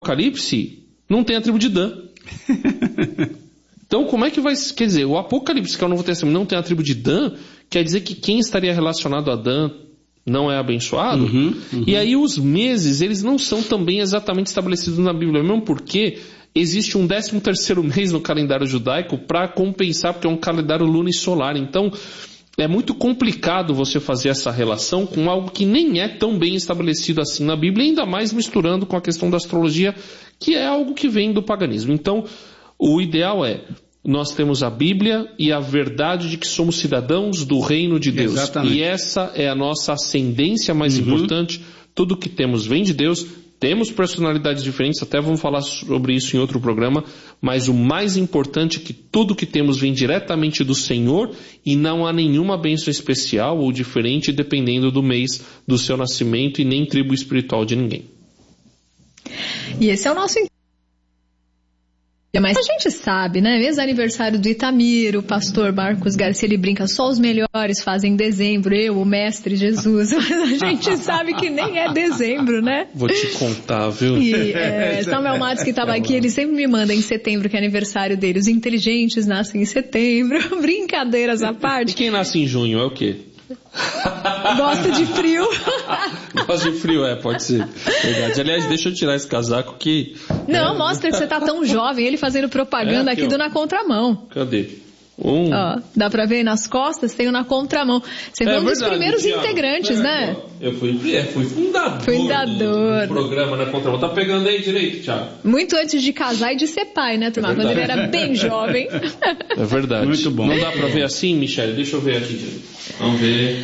Apocalipse não tem a tribo de Dan. Então, como é que vai... Quer dizer, o Apocalipse, que é o Novo Testamento, não tem a tribo de Dan, quer dizer que quem estaria relacionado a Dan não é abençoado? E aí os meses, eles não são também exatamente estabelecidos na Bíblia, mesmo porque existe um 13º mês no calendário judaico para compensar, porque é um calendário lunisolar. Então, é muito complicado você fazer essa relação com algo que nem é tão bem estabelecido assim na Bíblia, ainda mais misturando com a questão da astrologia, que é algo que vem do paganismo. Então, o ideal é, nós temos a Bíblia e a verdade de que somos cidadãos do reino de Deus. Exatamente. E essa é a nossa ascendência mais importante. Tudo que temos vem de Deus. Temos personalidades diferentes, até vamos falar sobre isso em outro programa, mas o mais importante é que tudo que temos vem diretamente do Senhor e não há nenhuma bênção especial ou diferente dependendo do mês do seu nascimento e nem tribo espiritual de ninguém. E esse é o nosso... Mas a gente sabe, né? Mesmo aniversário do Itamir, o pastor Marcos Garcia, ele brinca, só os melhores fazem em dezembro, eu, o mestre Jesus. Mas a gente sabe que nem é dezembro, né? Vou te contar, viu? E Samuel Matos, que estava aqui, ele sempre me manda em setembro, que é aniversário dele. Os inteligentes nascem em setembro. Brincadeiras à parte. E quem nasce em junho é o quê? Gosta de frio. Gosta de frio, pode ser. Verdade. Aliás, deixa eu tirar esse casaco que... Não, mostra que você tá tão jovem. Ele fazendo propaganda aqui do Na Contramão. Cadê? Ó, dá pra ver nas costas, tem o Na Contramão. Você foi um dos primeiros integrantes, né? Eu fui fundador do programa Na Contramão. Tá pegando aí direito, Thiago? Muito antes de casar e de ser pai, né, turma? Quando ele era bem jovem. É verdade. Muito bom. Não dá pra ver assim, Michele? Deixa eu ver aqui direito. Vamos ver.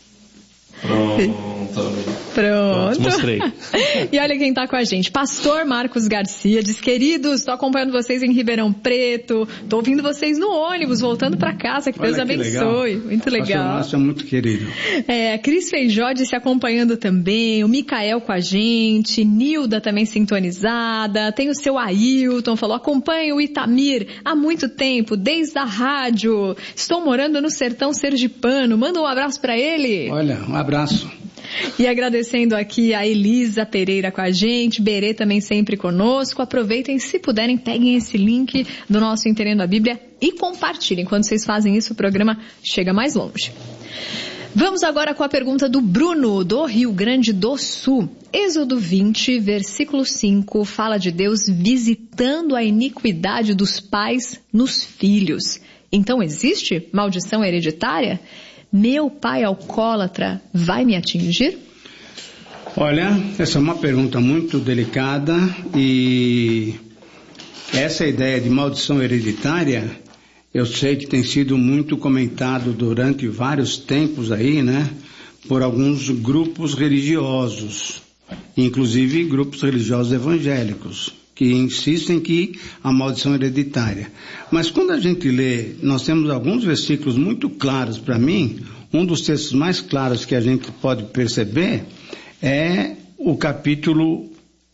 Pronto, mostrei. E olha quem tá com a gente, pastor Marcos Garcia, diz, queridos, tô acompanhando vocês em Ribeirão Preto, tô ouvindo vocês no ônibus, voltando pra casa, que Deus abençoe. Legal. Muito legal. Pastor, é muito querido. Cris Feijó disse acompanhando também, o Micael com a gente, Nilda também sintonizada, tem o seu Ailton, falou, acompanho o Itamir há muito tempo, desde a rádio, estou morando no sertão sergipano, manda um abraço pra ele. Olha, um abraço. E agradecendo aqui a Elisa Pereira com a gente, Berê também sempre conosco. Aproveitem, se puderem, peguem esse link do nosso Entendendo a Bíblia e compartilhem. Quando vocês fazem isso, o programa chega mais longe. Vamos agora com a pergunta do Bruno, do Rio Grande do Sul. Êxodo 20, versículo 5, fala de Deus visitando a iniquidade dos pais nos filhos. Então existe maldição hereditária? Meu pai alcoólatra vai me atingir? Olha, essa é uma pergunta muito delicada e essa ideia de maldição hereditária, eu sei que tem sido muito comentado durante vários tempos aí, né, por alguns grupos religiosos, inclusive grupos religiosos evangélicos, que insistem que a maldição é hereditária. Mas quando a gente lê, nós temos alguns versículos muito claros para mim. Um dos textos mais claros que a gente pode perceber é o capítulo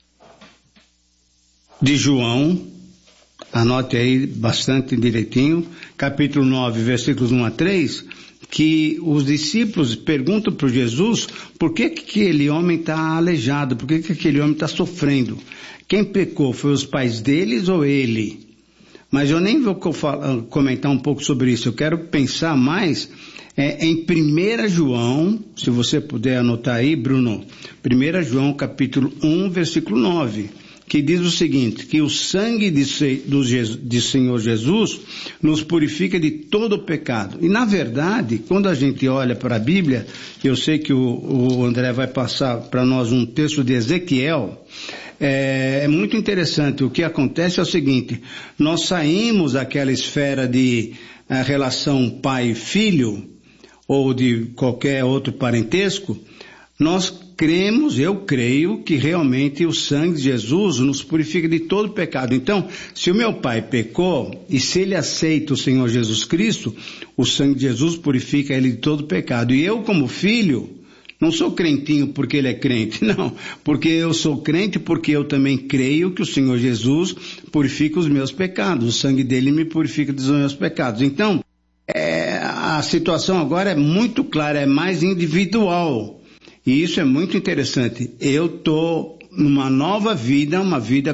de João, anote aí bastante direitinho, capítulo 9, versículos 1 a 3, que os discípulos perguntam para Jesus por que aquele homem está aleijado, por que aquele homem está sofrendo. Quem pecou, foi os pais deles ou ele? Mas eu nem vou comentar um pouco sobre isso, eu quero pensar mais em 1 João, se você puder anotar aí, Bruno, 1 João capítulo 1, versículo 9, que diz o seguinte, que o sangue de Senhor Jesus nos purifica de todo o pecado. E na verdade, quando a gente olha para a Bíblia, eu sei que o André vai passar para nós um texto de Ezequiel. É muito interessante. O que acontece é o seguinte, nós saímos daquela esfera de relação pai-filho, ou de qualquer outro parentesco, nós cremos, eu creio, que realmente o sangue de Jesus nos purifica de todo pecado. Então, se o meu pai pecou, e se ele aceita o Senhor Jesus Cristo, o sangue de Jesus purifica ele de todo pecado. E eu, como filho, não sou crentinho porque ele é crente, não. Porque eu sou crente porque eu também creio que o Senhor Jesus purifica os meus pecados. O sangue dele me purifica dos meus pecados. Então, a situação agora é muito clara, é mais individual. E isso é muito interessante. Eu estou numa nova vida, uma vida